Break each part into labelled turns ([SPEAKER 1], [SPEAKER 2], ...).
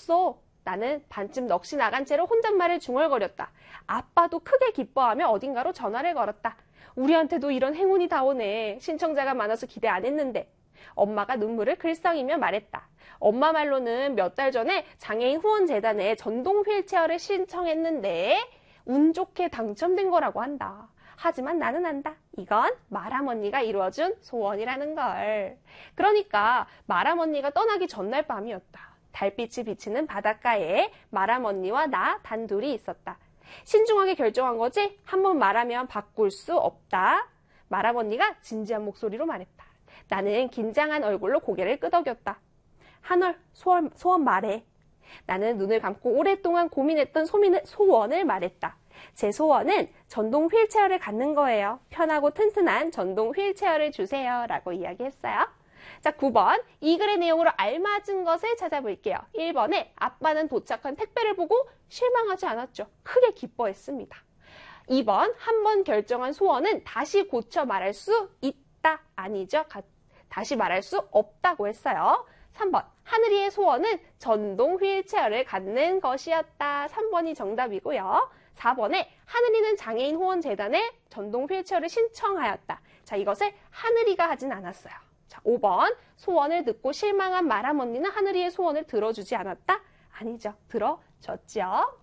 [SPEAKER 1] 없어. 나는 반쯤 넋이 나간 채로 혼잣말을 중얼거렸다. 아빠도 크게 기뻐하며 어딘가로 전화를 걸었다. 우리한테도 이런 행운이 다 오네. 신청자가 많아서 기대 안 했는데. 엄마가 눈물을 글썽이며 말했다. 엄마 말로는 몇 달 전에 장애인 후원재단에 전동 휠체어를 신청했는데 운 좋게 당첨된 거라고 한다. 하지만 나는 안다. 이건 마람 언니가 이루어준 소원이라는 걸. 그러니까 마람 언니가 떠나기 전날 밤이었다. 달빛이 비치는 바닷가에 마람 언니와 나 단둘이 있었다. 신중하게 결정한 거지? 한번 말하면 바꿀 수 없다. 마람 언니가 진지한 목소리로 말했다. 나는 긴장한 얼굴로 고개를 끄덕였다. 한월, 소원 말해. 나는 눈을 감고 오랫동안 고민했던 소원을 말했다. 제 소원은 전동 휠체어를 갖는 거예요. 편하고 튼튼한 전동 휠체어를 주세요. 라고 이야기했어요. 자, 9번. 이 글의 내용으로 알맞은 것을 찾아볼게요. 1번에 아빠는 도착한 택배를 보고 실망하지 않았죠. 크게 기뻐했습니다. 2번. 한 번 결정한 소원은 다시 고쳐 말할 수 있다. 아니죠. 다시 말할 수 없다고 했어요. 3번. 하늘이의 소원은 전동 휠체어를 갖는 것이었다. 3번이 정답이고요. 4번에 하늘이는 장애인 후원재단에 전동 휠체어를 신청하였다. 자, 이것을 하늘이가 하진 않았어요. 자, 5번. 소원을 듣고 실망한 마람 언니는 하늘이의 소원을 들어주지 않았다? 아니죠. 들어줬죠.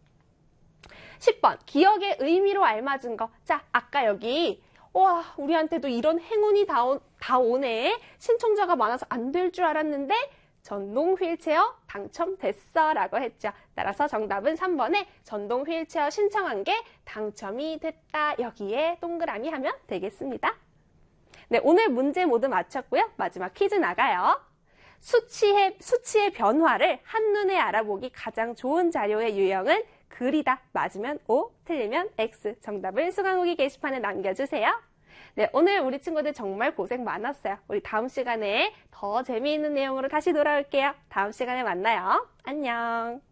[SPEAKER 1] 10번. 기억의 의미로 알맞은 거. 자, 아까 여기 와, 우리한테도 이런 행운이 다 오네. 신청자가 많아서 안 될 줄 알았는데 전동 휠체어 당첨됐어 라고 했죠. 따라서 정답은 3번에 전동 휠체어 신청한 게 당첨이 됐다. 여기에 동그라미 하면 되겠습니다. 네, 오늘 문제 모두 마쳤고요. 마지막 퀴즈 나가요. 수치의 변화를 한눈에 알아보기 가장 좋은 자료의 유형은 글이다. 맞으면 O, 틀리면 X. 정답을 수강후기 게시판에 남겨주세요. 네, 오늘 우리 친구들 정말 고생 많았어요. 우리 다음 시간에 더 재미있는 내용으로 다시 돌아올게요. 다음 시간에 만나요. 안녕.